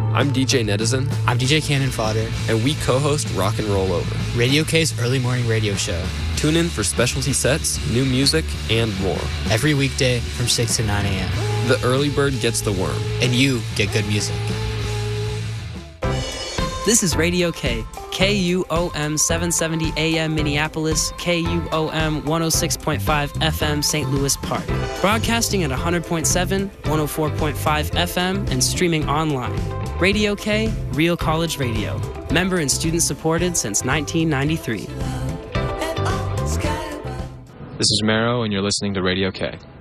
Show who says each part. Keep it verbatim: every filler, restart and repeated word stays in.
Speaker 1: I'm D J Netizen.
Speaker 2: I'm D J Cannon Fodder.
Speaker 1: And we co-host Rock and Roll Over,
Speaker 2: Radio K's early morning radio show.
Speaker 1: Tune in for specialty sets, new music, and more.
Speaker 2: Every weekday from six to nine a.m.
Speaker 1: The early bird gets the worm.
Speaker 2: And you get good music.
Speaker 3: This is Radio K, K U O M seven seventy A M Minneapolis, K U O M one oh six point five F M Saint Louis Park. Broadcasting at one hundred point seven, one oh four point five F M, and streaming online. Radio K, Real College Radio. Member and student supported since nineteen ninety-three.
Speaker 4: This is Mero, and you're listening to Radio K.